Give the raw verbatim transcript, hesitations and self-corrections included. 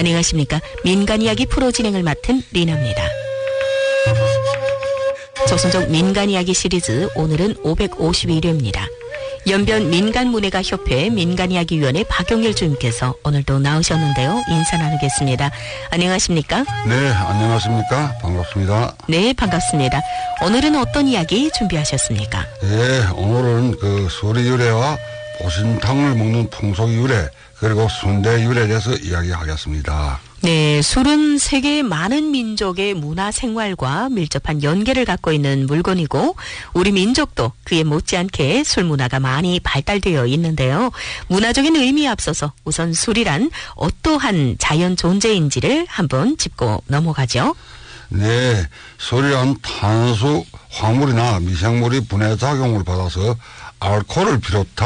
안녕하십니까. 민간이야기 프로 진행을 맡은 리나입니다. 조선족 민간이야기 시리즈 오늘은 오백오십일 회입니다. 연변 민간문예가협회 민간이야기위원회 박용일 주임께서 오늘도 나오셨는데요. 인사 나누겠습니다. 안녕하십니까? 네, 안녕하십니까? 반갑습니다. 네, 반갑습니다. 오늘은 어떤 이야기 준비하셨습니까? 예, 오늘은 그 소리 유래와 보신탕을 먹는 풍속 유래 그리고 순대 유래에 대해서 이야기하겠습니다. 네, 술은 세계의 많은 민족의 문화 생활과 밀접한 연계를 갖고 있는 물건이고 우리 민족도 그에 못지않게 술 문화가 많이 발달되어 있는데요. 문화적인 의미에 앞서서 우선 술이란 어떠한 자연 존재인지를 한번 짚고 넘어가죠. 네, 술이란 탄수, 화물이나 미생물이 분해 작용을 받아서 알코올을 비롯한